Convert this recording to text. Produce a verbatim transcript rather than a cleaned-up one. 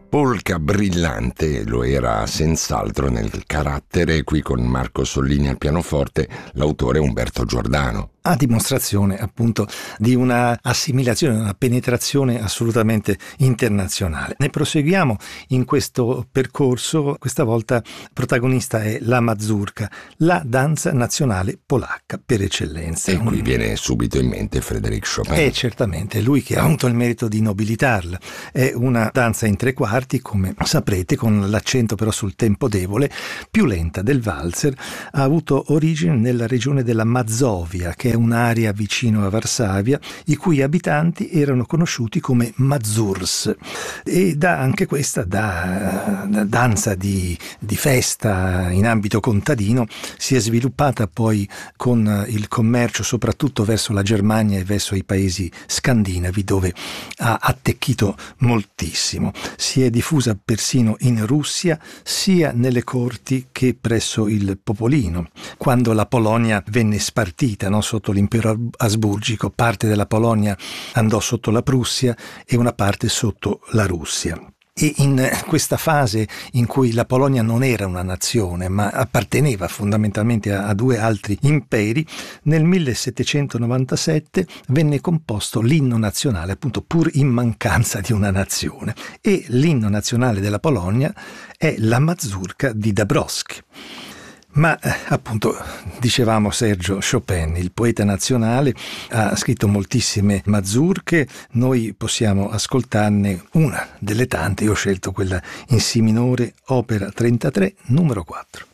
Polka brillante lo era senz'altro nel carattere, qui con Marco Sollini al pianoforte, l'autore Umberto Giordano. A dimostrazione appunto di una assimilazione, una penetrazione assolutamente internazionale. Ne proseguiamo in questo percorso. Questa volta protagonista è la mazurka, la danza nazionale polacca per eccellenza. E qui viene subito in mente Frédéric Chopin. È certamente lui che ha avuto il merito di nobilitarla. È una danza in tre quarti, come saprete, con l'accento però sul tempo debole, più lenta del valzer. Ha avuto origine nella regione della Mazovia, che è un'area vicino a Varsavia, i cui abitanti erano conosciuti come Mazurs, e da anche questa da, da danza di, di festa in ambito contadino si è sviluppata poi con il commercio soprattutto verso la Germania e verso i paesi scandinavi, dove ha attecchito moltissimo. Si è diffusa persino in Russia, sia nelle corti che presso il popolino. Quando la Polonia venne spartita, no, sotto l'impero asburgico, parte della Polonia andò sotto la Prussia e una parte sotto la Russia. E in questa fase in cui la Polonia non era una nazione ma apparteneva fondamentalmente a, a due altri imperi, nel millesettecentonovantasette venne composto l'inno nazionale, appunto pur in mancanza di una nazione, e l'inno nazionale della Polonia è la mazurka di Dąbrowski. Ma appunto, dicevamo, Sergio Chopin, il poeta nazionale, ha scritto moltissime mazurche. Noi possiamo ascoltarne una delle tante. Io ho scelto quella in si minore, opera trentatré, numero quattro.